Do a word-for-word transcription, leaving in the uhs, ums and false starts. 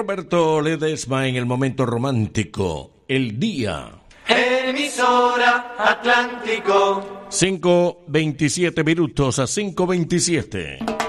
Roberto Ledesma en el momento romántico, el día. Emisora Atlántico. cinco veintisiete minutos a cinco veintisiete.